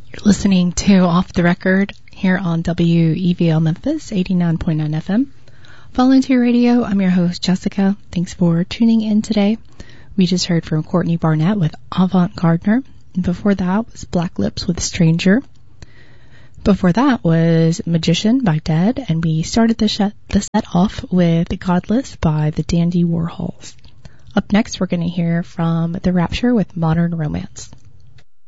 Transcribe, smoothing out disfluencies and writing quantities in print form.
You're listening to Off the Record here on WEVL Memphis 89.9 FM. Volunteer Radio, I'm your host, Jessica. Thanks for tuning in today. We just heard from Courtney Barnett with Avant Gardner. And before that was Black Lips with Stranger. Before that was Magician by Dead. And we started the set off with Godless by the Dandy Warhols. Up next, we're going to hear from The Rapture with Modern Romance.